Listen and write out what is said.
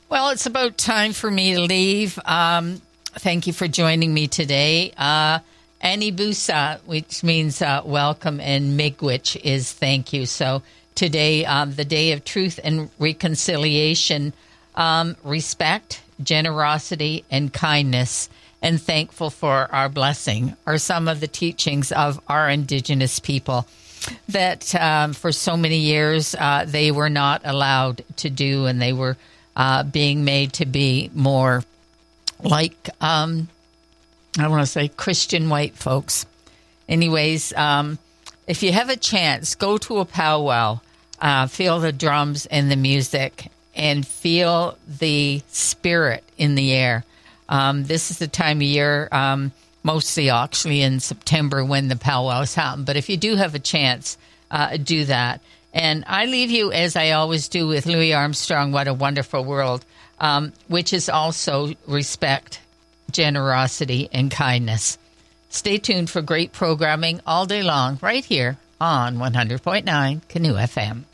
Well, it's about time for me to leave. Thank you for joining me today. Anibusa, which means welcome, and Miigwech is thank you. So today, the day of truth and reconciliation, respect, generosity, and kindness, and thankful for our blessing are some of the teachings of our Indigenous people that for so many years they were not allowed to do, and they were being made to be more like, I want to say, Christian white folks. Anyways, if you have a chance, go to a powwow, feel the drums and the music, and feel the spirit in the air. This is the time of year, mostly actually in September, when the powwows happen. But if you do have a chance, do that. And I leave you, as I always do, with Louis Armstrong, What a Wonderful World, which is also respect, generosity, and kindness. Stay tuned for great programming all day long right here on 100.9 Canoe FM.